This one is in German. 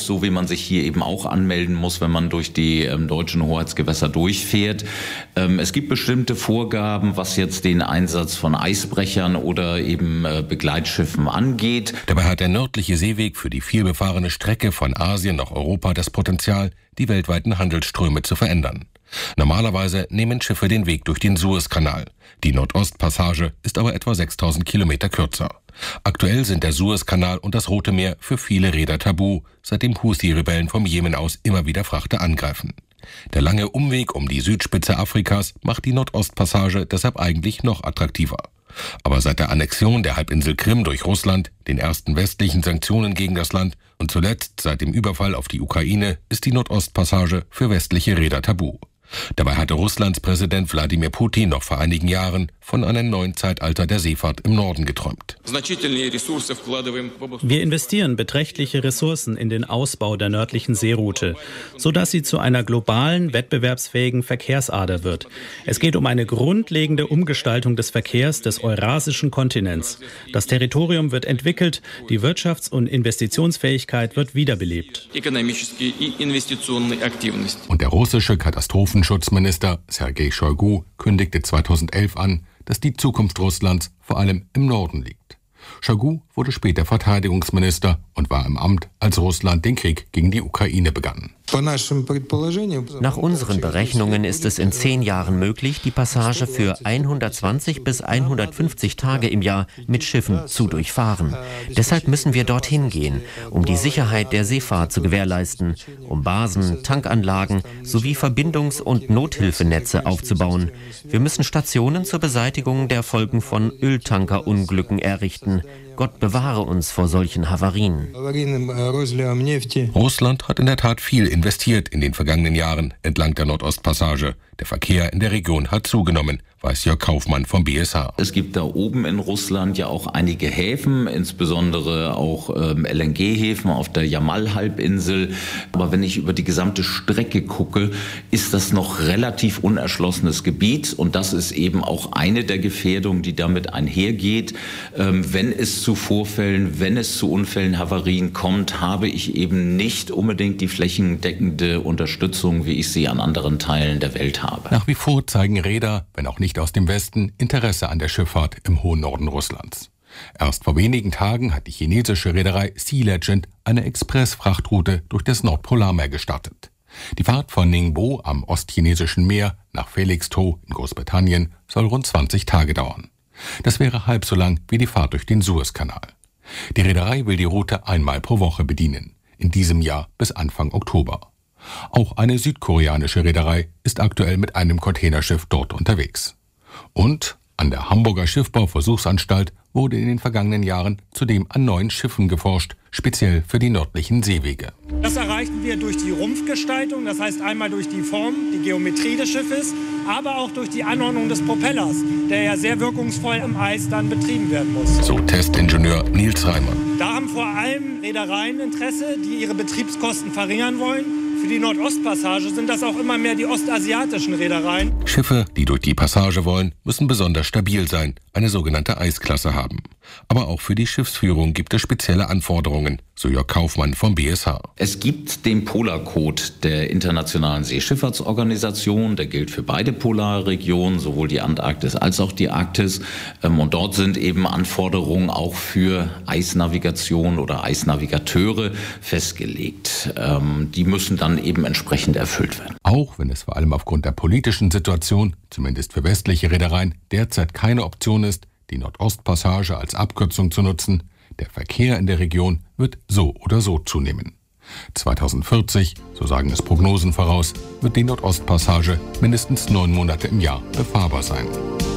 muss, so wie man sich hier eben auch anmelden muss, wenn man durch die deutschen Hoheitsgewässer durchfährt. Es gibt bestimmte Vorgaben, was jetzt den Einsatz von Eisbrechern oder eben Begleitschiffen angeht. Dabei hat der nördliche Seeweg für die vielbefahrene Strecke von Asien nach Europa das Potenzial, die weltweiten Handelsströme zu verändern. Normalerweise nehmen Schiffe den Weg durch den Suezkanal. Die Nordostpassage ist aber etwa 6000 Kilometer kürzer. Aktuell sind der Suezkanal und das Rote Meer für viele Reeder tabu, seitdem Houthi-Rebellen vom Jemen aus immer wieder Frachter angreifen. Der lange Umweg um die Südspitze Afrikas macht die Nordostpassage deshalb eigentlich noch attraktiver. Aber seit der Annexion der Halbinsel Krim durch Russland, den ersten westlichen Sanktionen gegen das Land und zuletzt seit dem Überfall auf die Ukraine ist die Nordostpassage für westliche Reeder tabu. Dabei hatte Russlands Präsident Wladimir Putin noch vor einigen Jahren von einem neuen Zeitalter der Seefahrt im Norden geträumt. Wir investieren beträchtliche Ressourcen in den Ausbau der nördlichen Seeroute, sodass sie zu einer globalen, wettbewerbsfähigen Verkehrsader wird. Es geht um eine grundlegende Umgestaltung des Verkehrs des eurasischen Kontinents. Das Territorium wird entwickelt, die Wirtschafts- und Investitionsfähigkeit wird wiederbelebt. Und der russische Katastrophenschutzminister Sergei Shoigu kündigte 2011 an, dass die Zukunft Russlands vor allem im Norden liegt. Shoigu wurde später Verteidigungsminister und war im Amt, als Russland den Krieg gegen die Ukraine begann. Nach unseren Berechnungen ist es in 10 Jahren möglich, die Passage für 120 bis 150 Tage im Jahr mit Schiffen zu durchfahren. Deshalb müssen wir dorthin gehen, um die Sicherheit der Seefahrt zu gewährleisten, um Basen, Tankanlagen sowie Verbindungs- und Nothilfenetze aufzubauen. Wir müssen Stationen zur Beseitigung der Folgen von Öltankerunglücken errichten. Gott bewahre uns vor solchen Havarien. Russland hat in der Tat viel investiert in den vergangenen Jahren entlang der Nordostpassage. Der Verkehr in der Region hat zugenommen, weiß Jörg Kaufmann vom BSH. Es gibt da oben in Russland ja auch einige Häfen, insbesondere auch LNG-Häfen auf der Jamal-Halbinsel. Aber wenn ich über die gesamte Strecke gucke, ist das noch relativ unerschlossenes Gebiet. Und das ist eben auch eine der Gefährdungen, die damit einhergeht. Wenn es zu Vorfällen, wenn es zu Unfällen, Havarien kommt, habe ich eben nicht unbedingt die flächendeckende Unterstützung, wie ich sie an anderen Teilen der Welt habe. Nach wie vor zeigen Reeder, wenn auch nicht aus dem Westen, Interesse an der Schifffahrt im hohen Norden Russlands. Erst vor wenigen Tagen hat die chinesische Reederei Sea Legend eine Expressfrachtroute durch das Nordpolarmeer gestartet. Die Fahrt von Ningbo am ostchinesischen Meer nach Felixstowe in Großbritannien soll rund 20 Tage dauern. Das wäre halb so lang wie die Fahrt durch den Suezkanal. Die Reederei will die Route einmal pro Woche bedienen, in diesem Jahr bis Anfang Oktober. Auch eine südkoreanische Reederei ist aktuell mit einem Containerschiff dort unterwegs. Und an der Hamburger Schiffbauversuchsanstalt wurde in den vergangenen Jahren zudem an neuen Schiffen geforscht, speziell für die nördlichen Seewege. Das erreichen wir durch die Rumpfgestaltung, das heißt einmal durch die Form, die Geometrie des Schiffes, aber auch durch die Anordnung des Propellers, der ja sehr wirkungsvoll im Eis dann betrieben werden muss. So Testingenieur Nils Reimer. Da haben vor allem Reedereien Interesse, die ihre Betriebskosten verringern wollen. Für die Nordostpassage sind das auch immer mehr die ostasiatischen Reedereien. Schiffe, die durch die Passage wollen, müssen besonders stabil sein, eine sogenannte Eisklasse haben. Aber auch für die Schiffsführung gibt es spezielle Anforderungen, so Jörg Kaufmann vom BSH. Es gibt den Polarcode der Internationalen Seeschifffahrtsorganisation, der gilt für beide Polarregionen, sowohl die Antarktis als auch die Arktis. Und dort sind eben Anforderungen auch für Eisnavigation oder Eisnavigateure festgelegt. Die müssen dann eben entsprechend erfüllt werden. Auch wenn es vor allem aufgrund der politischen Situation, zumindest für westliche Reedereien, derzeit keine Option ist, die Nordostpassage als Abkürzung zu nutzen, der Verkehr in der Region wird so oder so zunehmen. 2040, so sagen es Prognosen voraus, wird die Nordostpassage mindestens 9 Monate im Jahr befahrbar sein.